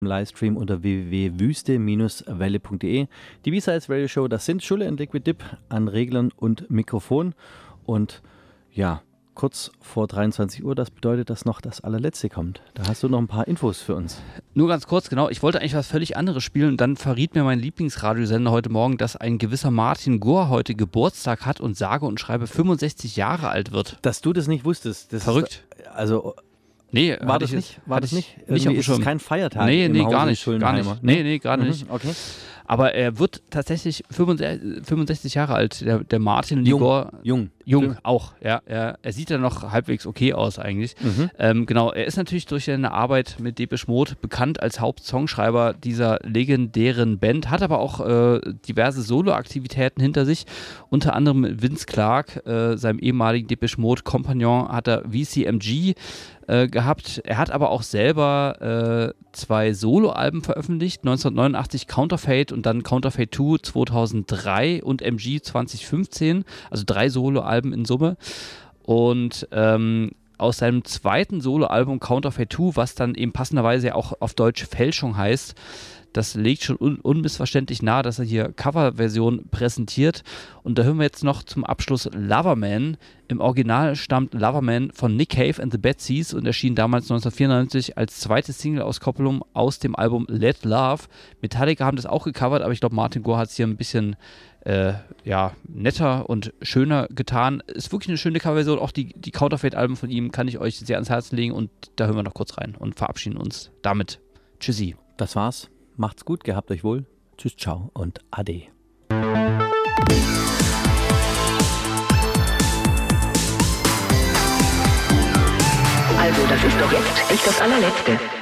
Livestream unter www.wüste-welle.de. Die B-Sides Radio Show, das sind Schulle und Liquid Dip an Reglern und Mikrofon. Und ja, kurz vor 23 Uhr, das bedeutet, dass noch das allerletzte kommt. Da hast du noch ein paar Infos für uns. Nur ganz kurz, genau. Ich wollte eigentlich was völlig anderes spielen und dann verriet mir mein Lieblingsradiosender heute Morgen, dass ein gewisser Martin Gore heute Geburtstag hat und sage und schreibe 65 Jahre alt wird. Dass du das nicht wusstest. Das verrückt. Also... Nee, war das nicht? Nicht auf dem Schirm. Ist kein Feiertag? Nee, im Hause gar nicht. Nee, gerade nicht. Okay. Aber er wird tatsächlich 65 Jahre alt, der Martin Gore. Jung auch, ja. Er sieht ja noch halbwegs okay aus eigentlich. Genau, er ist natürlich durch seine Arbeit mit Depeche Mode bekannt als Hauptsongschreiber dieser legendären Band, hat aber auch diverse Soloaktivitäten hinter sich, unter anderem mit Vince Clarke, seinem ehemaligen Depeche Mode Kompagnon, hat er VCMG gehabt. Er hat aber auch selber 2 Soloalben veröffentlicht, 1989 Counterfeit und dann Counterfeit 2 2003 und MG 2015, also 3 Soloalben in Summe. Und aus seinem zweiten Soloalbum Counterfeit 2, was dann eben passenderweise ja auch auf Deutsch Fälschung heißt, das legt schon unmissverständlich nahe, dass er hier Coverversion präsentiert. Und da hören wir jetzt noch zum Abschluss Loverman. Im Original stammt Loverman von Nick Cave and the Bad Seeds und erschien damals 1994 als zweite Single-Auskopplung aus dem Album Let Love. Metallica haben das auch gecovert, aber ich glaube, Martin Gore hat es hier ein bisschen netter und schöner getan. Ist wirklich eine schöne Coverversion. Auch die Counterfeit-Alben von ihm kann ich euch sehr ans Herz legen und da hören wir noch kurz rein und verabschieden uns damit. Tschüssi. Das war's. Macht's gut, gehabt euch wohl. Tschüss, ciao und ade. Also, das ist doch jetzt echt das allerletzte.